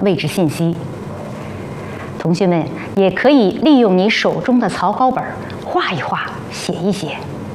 位置信息。同学们也可以利用你手中的草稿本画一画，写一写。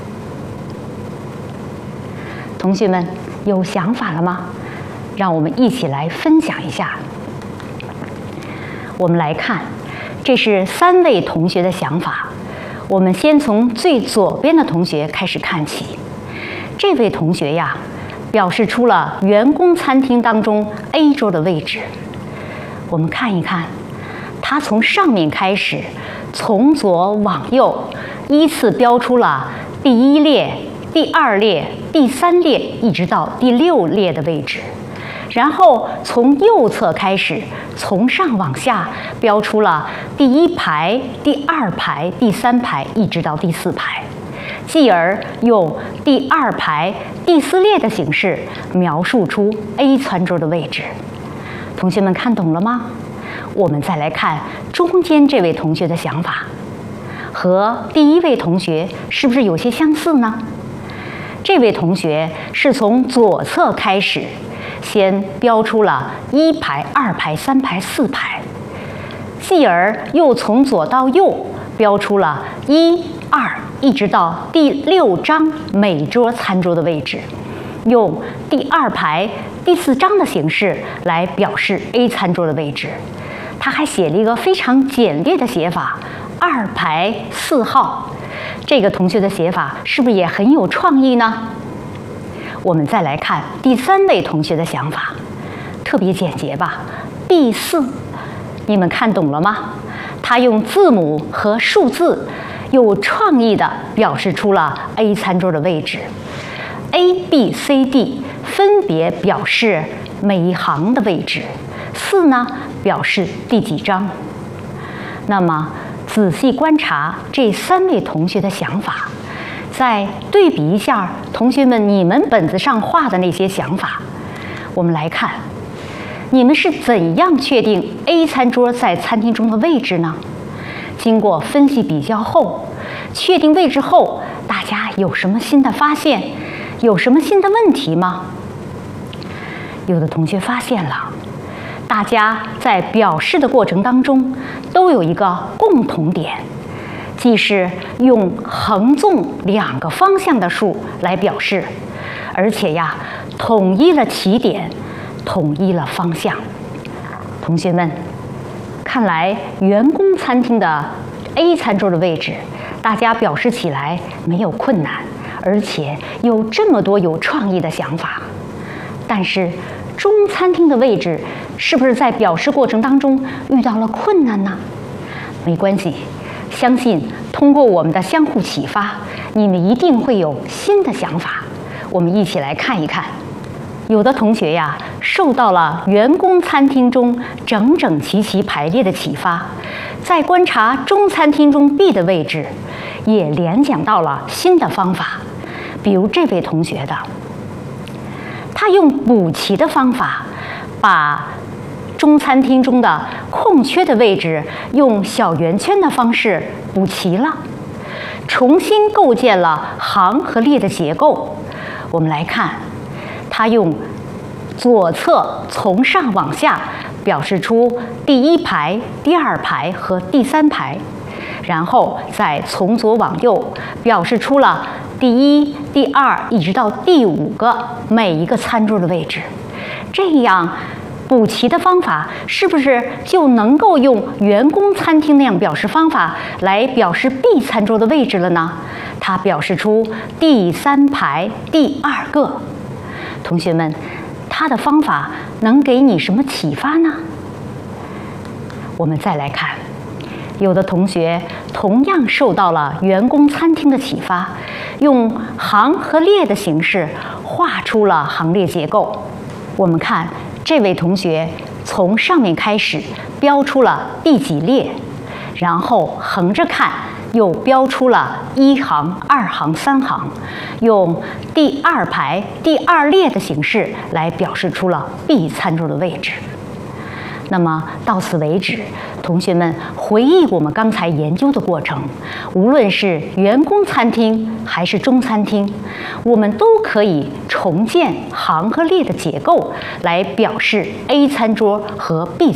同学们有想法了吗？让我们一起来分享一下。我们来看，这是3位同学的想法。我们先从最左边的同学开始看起。这位同学呀，表示出了员工餐厅当中 A 桌的位置。我们看一看，他从上面开始，从左往右，依次标出了第1列、第2列、第3列，一直到第6列的位置。然后从右侧开始，从上往下标出了第1排、第2排、第3排，一直到第4排。继而用第2排、第4列的形式描述出 A 餐桌的位置。同学们看懂了吗？我们再来看中间这位同学的想法，和第1位同学是不是有些相似呢？这位同学是从左侧开始，先标出了1排、2排、3排、4排，继而又从左到右标出了1、2，一直到第6张每桌餐桌的位置，用第2排、第4张的形式来表示 A 餐桌的位置。他还写了一个非常简略的写法，2排4号。这个同学的写法是不是也很有创意呢？我们再来看第3位同学的想法，特别简洁吧 ？B4， 你们看懂了吗？他用字母和数字有创意地表示出了 A 餐桌的位置。A、B、C、D 分别表示每一行的位置，4呢表示第几章。那么仔细观察这3位同学的想法，再对比一下同学们你们本子上画的那些想法，我们来看，你们是怎样确定 A 餐桌在餐厅中的位置呢？经过分析比较后，确定位置后，大家有什么新的发现？有什么新的问题吗？有的同学发现了，大家在表示的过程当中都有一个共同点，即是用横纵2个方向的数来表示，而且呀，统一了起点，统一了方向。同学们，看来员工餐厅的 A 餐桌的位置，大家表示起来没有困难，而且有这么多有创意的想法。但是中餐厅的位置是不是在表示过程当中遇到了困难呢？没关系，相信通过我们的相互启发，你们一定会有新的想法。我们一起来看一看。有的同学呀，受到了员工餐厅中整整齐齐排列的启发，在观察中餐厅中 B 的位置，也联想到了新的方法。比如这位同学的，他用补齐的方法，把中餐厅中的空缺的位置用小圆圈的方式补齐了，重新构建了行和列的结构。我们来看，他用左侧从上往下表示出第1排、第2排和第3排，然后再从左往右表示出了第1、第2一直到第5个每一个餐桌的位置。这样补齐的方法是不是就能够用员工餐厅那样表示方法来表示 B 餐桌的位置了呢？它表示出第3排第2个。同学们，他的方法能给你什么启发呢？我们再来看，有的同学同样受到了员工餐厅的启发，用行和列的形式画出了行列结构。我们看这位同学从上面开始标出了第几列，然后横着看又标出了1行、2行、3行，用第2排第2列的形式来表示出了 B 餐桌的位置。那么到此为止，同学们回忆我们刚才研究的过程，无论是员工餐厅还是中餐厅，我们都可以重建行和列的结构来表示 A 餐桌和 B